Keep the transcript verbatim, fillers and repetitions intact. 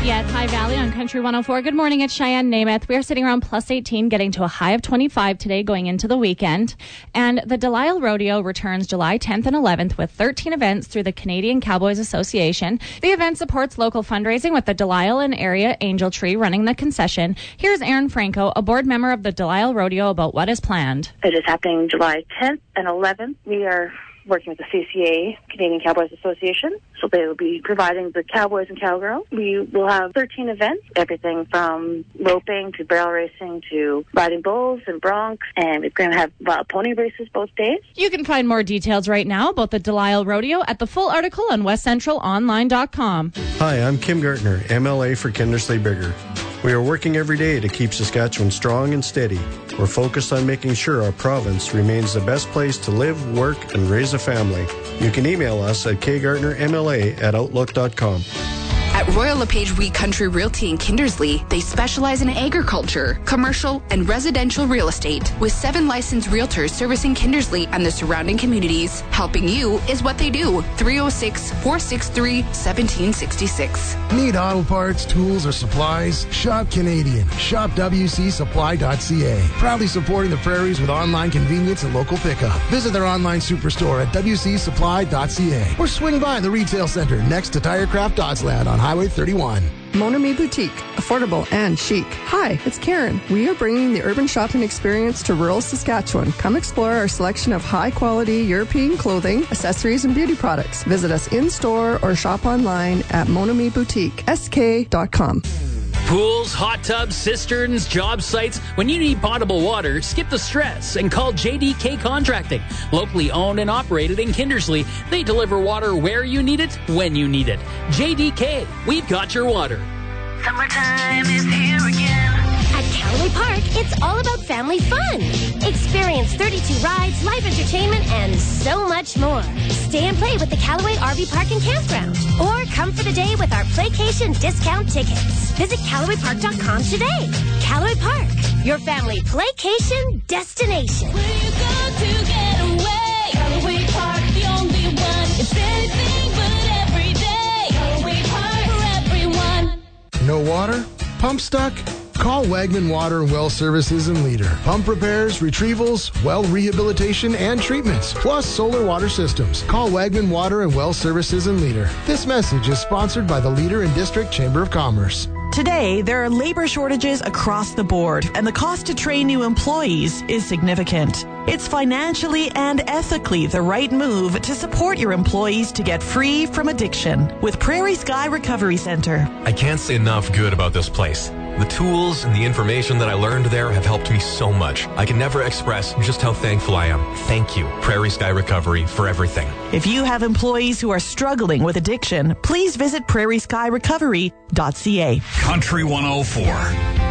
Becky at High Valley on Country one oh four. Good morning, it's Cheyenne Namath. We are sitting around plus eighteen, getting to a high of twenty-five today going into the weekend. And the Delisle Rodeo returns July tenth and eleventh with thirteen events through the Canadian Cowboys Association. The event supports local fundraising with the Delisle and area Angel Tree running the concession. Here's Erin Franco, a board member of the Delisle Rodeo, about what is planned. It is happening July tenth and eleventh. We are working with the C C A, Canadian Cowboys Association, so they will be providing the cowboys and cowgirls. We will have thirteen events, everything from roping to barrel racing to riding bulls and broncs, and we're going to have wild pony races both days. You can find more details right now about the Delisle Rodeo at the full article on west central online dot com. Hi, I'm Kim Gartner, M L A for Kindersley Bigger. We are working every day to keep Saskatchewan strong and steady. We're focused on making sure our province remains the best place to live, work, and raise a family. You can email us at k gartner m l a at outlook dot com. At Royal LePage Wheat Country Realty in Kindersley, they specialize in agriculture, commercial, and residential real estate with seven licensed realtors servicing Kindersley and the surrounding communities. Helping you is what they do. three oh six, four six three, one seven six six. Need auto parts, tools, or supplies? Shop Canadian. Shop w c supply dot c a. Proudly supporting the prairies with online convenience and local pickup. Visit their online superstore at w c supply dot c a or swing by the retail center next to Tirecraft Dodsland on Highway thirty-one. Mon Ami Boutique, affordable and chic. Hi, it's Karen. We are bringing the urban shopping experience to rural Saskatchewan. Come explore our selection of high-quality European clothing, accessories, and beauty products. Visit us in-store or shop online at mon ami boutique s k dot com. Pools, hot tubs, cisterns, job sites. When you need potable water, skip the stress and call J D K Contracting. Locally owned and operated in Kindersley, they deliver water where you need it, when you need it. J D K, we've got your water. Summertime is here again. At Callaway Park, it's all about family fun. Experience thirty-two rides, live entertainment, and so much more. Stay and play with the Callaway R V Park and Campground. Or come for the day with our Playcation discount tickets. Visit Callaway Park dot com today. Callaway Park, your family playcation destination. Where you go to get away? Callaway Park, the only one. It's anything but every day. Callaway Park for everyone. No water? Pump stuck? Call Wagman Water and Well Services in Leader. Pump repairs, retrievals, well rehabilitation, and treatments, plus solar water systems. Call Wagman Water and Well Services in Leader. This message is sponsored by the Leader and District Chamber of Commerce. Today, there are labor shortages across the board, and the cost to train new employees is significant. It's financially and ethically the right move to support your employees to get free from addiction with Prairie Sky Recovery Center. I can't say enough good about this place. The tools and the information that I learned there have helped me so much. I can never express just how thankful I am. Thank you, Prairie Sky Recovery, for everything. If you have employees who are struggling with addiction, please visit prairie sky recovery dot c a. Country one oh four.